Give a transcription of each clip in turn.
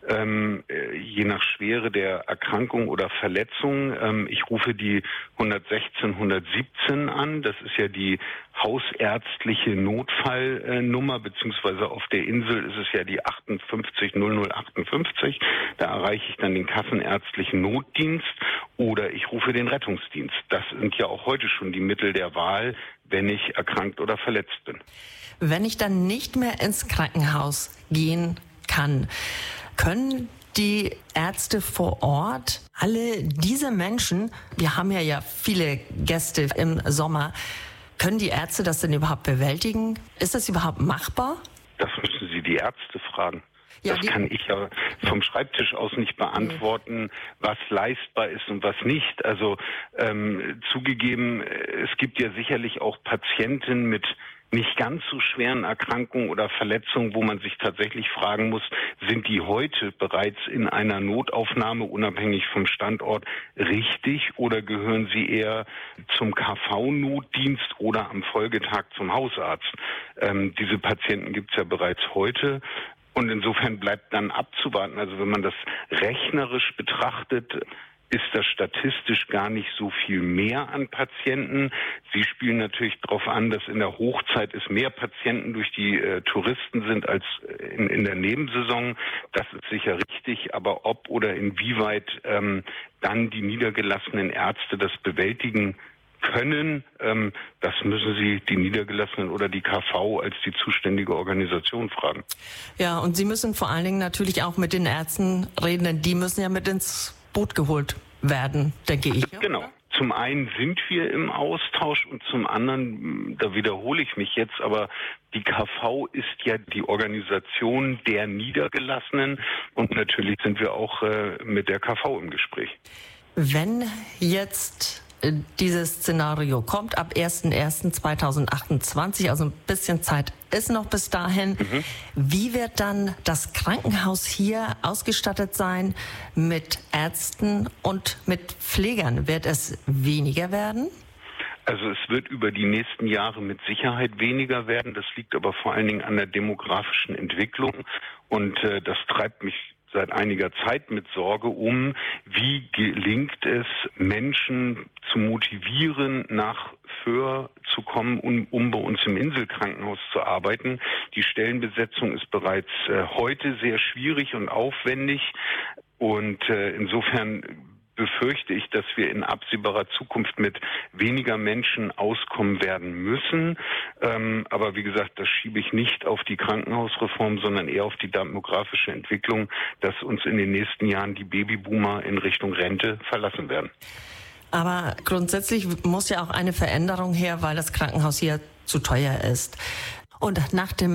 je nach Schwere der Erkrankung oder Verletzung. Ich rufe die 116 117 an. Das ist ja die hausärztliche Notfallnummer, beziehungsweise auf der Insel ist es ja die 58 0058. Da erreiche ich dann den kassenärztlichen Notdienst oder ich rufe den Rettungsdienst. Das sind ja auch heute schon die Mittel der Wahl, wenn ich erkrankt oder verletzt bin. Wenn ich dann nicht mehr ins Krankenhaus gehen kann, können die Ärzte vor Ort alle diese Menschen, wir haben ja viele Gäste im Sommer, können die Ärzte das denn überhaupt bewältigen? Ist das überhaupt machbar? Das müssen Sie die Ärzte fragen. Ja, das kann ich ja vom Schreibtisch aus nicht beantworten, was leistbar ist und was nicht. Also zugegeben, es gibt ja sicherlich auch Patienten mit nicht ganz so schweren Erkrankungen oder Verletzungen, wo man sich tatsächlich fragen muss, sind die heute bereits in einer Notaufnahme, unabhängig vom Standort, richtig oder gehören sie eher zum KV-Notdienst oder am Folgetag zum Hausarzt? Diese Patienten gibt es ja bereits heute. Und insofern bleibt dann abzuwarten. Also wenn man das rechnerisch betrachtet, ist das statistisch gar nicht so viel mehr an Patienten. Sie spielen natürlich darauf an, dass in der Hochzeit es mehr Patienten durch die Touristen sind als in der Nebensaison. Das ist sicher richtig, aber ob oder inwieweit dann die niedergelassenen Ärzte das bewältigen können, das müssen Sie die Niedergelassenen oder die KV als die zuständige Organisation fragen. Ja, und Sie müssen vor allen Dingen natürlich auch mit den Ärzten reden, denn die müssen ja mit ins Boot geholt werden, denke ich. Ja? Genau. Zum einen sind wir im Austausch und zum anderen, da wiederhole ich mich jetzt, aber die KV ist ja die Organisation der Niedergelassenen und natürlich sind wir auch mit der KV im Gespräch. Wenn jetzt dieses Szenario kommt ab 01.01.2028, also ein bisschen Zeit ist noch bis dahin. Wie wird dann das Krankenhaus hier ausgestattet sein mit Ärzten und mit Pflegern? Wird es weniger werden? Also es wird über die nächsten Jahre mit Sicherheit weniger werden. Das liegt aber vor allen Dingen an der demografischen Entwicklung und das treibt mich seit einiger Zeit mit Sorge um, wie gelingt es, Menschen zu motivieren, nach Föhr zu kommen, um bei uns im Inselkrankenhaus zu arbeiten. Die Stellenbesetzung ist bereits heute sehr schwierig und aufwendig und insofern befürchte ich, dass wir in absehbarer Zukunft mit weniger Menschen auskommen werden müssen. Aber wie gesagt, das schiebe ich nicht auf die Krankenhausreform, sondern eher auf die demografische Entwicklung, dass uns in den nächsten Jahren die Babyboomer in Richtung Rente verlassen werden. Aber grundsätzlich muss ja auch eine Veränderung her, weil das Krankenhaus hier zu teuer ist. Und nach dem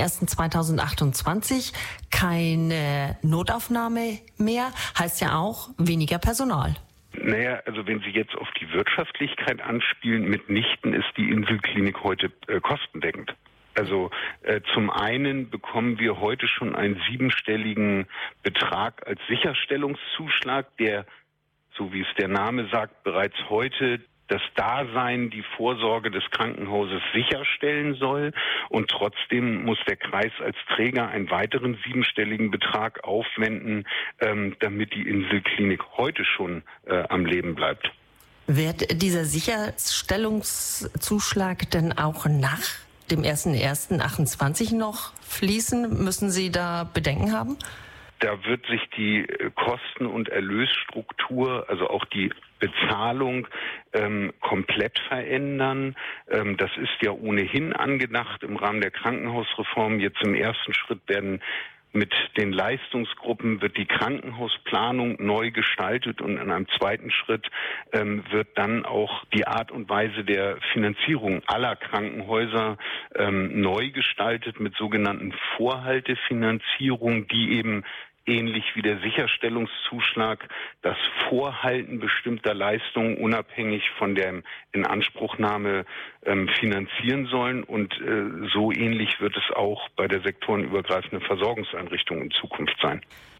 01.01.2028 keine Notaufnahme mehr, heißt ja auch weniger Personal. Naja, also wenn Sie jetzt auf die Wirtschaftlichkeit anspielen, mitnichten ist die Inselklinik heute kostendeckend. Also zum einen bekommen wir heute schon einen 7-stelligen Betrag als Sicherstellungszuschlag, der, so wie es der Name sagt, bereits heute das Dasein, die Vorsorge des Krankenhauses sicherstellen soll. Und trotzdem muss der Kreis als Träger einen weiteren 7-stelligen Betrag aufwenden, damit die Inselklinik heute schon am Leben bleibt. Wird dieser Sicherstellungszuschlag denn auch nach dem 01.01.28 noch fließen? Müssen Sie da Bedenken haben? Da wird sich die Kosten- und Erlösstruktur, also auch die Bezahlung komplett verändern. Das ist ja ohnehin angedacht im Rahmen der Krankenhausreform. Jetzt im ersten Schritt mit den Leistungsgruppen wird die Krankenhausplanung neu gestaltet und in einem zweiten Schritt wird dann auch die Art und Weise der Finanzierung aller Krankenhäuser neu gestaltet mit sogenannten Vorhaltefinanzierung, die eben ähnlich wie der Sicherstellungszuschlag das Vorhalten bestimmter Leistungen unabhängig von der Inanspruchnahme finanzieren sollen. Und so ähnlich wird es auch bei der sektorenübergreifenden Versorgungseinrichtung in Zukunft sein.